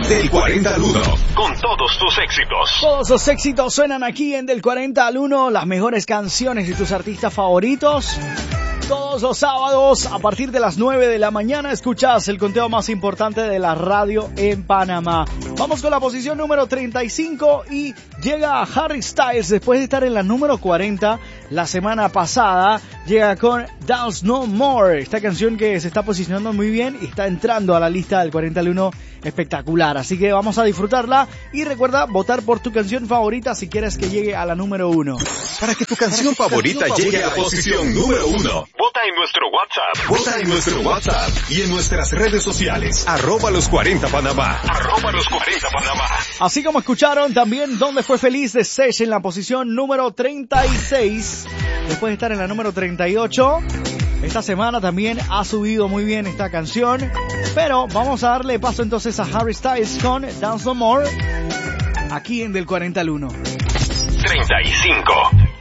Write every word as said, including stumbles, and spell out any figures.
Del cuarenta al uno, con todos tus éxitos. Todos los éxitos suenan aquí en Del cuarenta al uno, las mejores canciones de tus artistas favoritos. Todos los sábados, a partir de las nueve de la mañana, escuchas el conteo más importante de la radio en Panamá. Vamos con la posición número treinta y cinco y llega Harry Styles después de estar en la número cuarenta la semana pasada. Llega con Dance No More, esta canción que se está posicionando muy bien y está entrando a la lista del cuarenta al uno espectacular. Así que vamos a disfrutarla y recuerda votar por tu canción favorita si quieres que llegue a la número uno. Para que tu canción favorita llegue a la posición número uno, vota en nuestro WhatsApp. Vota en nuestro WhatsApp y en nuestras redes sociales. Arroba los cuarenta Panamá. Arroba los cuarenta Panamá. Así como escucharon también Donde Fue Feliz de Sech en la posición número treinta y seis. Después de estar en la número treinta y ocho. Esta semana también ha subido muy bien esta canción. Pero vamos a darle paso entonces a Harry Styles con Dance No More. Aquí en Del cuarenta al uno. treinta y cinco.